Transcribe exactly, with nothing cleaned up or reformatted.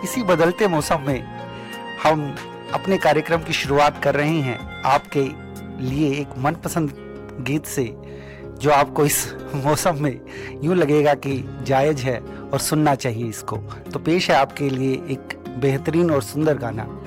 इसी बदलते मौसम में हम अपने कार्यक्रम की शुरुआत कर रहे हैं आपके लिए एक मनपसंद गीत से, जो आपको इस मौसम में यूं लगेगा कि जायज़ है और सुनना चाहिए इसको। तो पेश है आपके लिए एक बेहतरीन और सुंदर गाना।